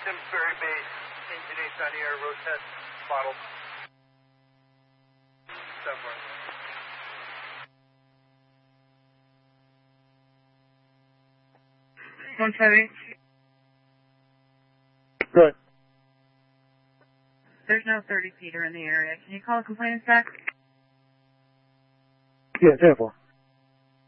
Simsbury Base, engine 8 on the air, road test, bottle. Somewhere. 178. Good. There's no 30 feeder in the area. Can you call a complainant back? Yeah, 10-4.